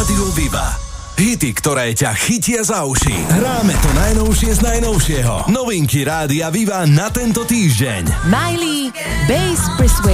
Rádio Viva. Hity, ktoré ťa chytia za uši. Hráme to najnovšie z najnovšieho. Novinky Rádia Viva na tento týždeň. Miley, Bass Persuasion.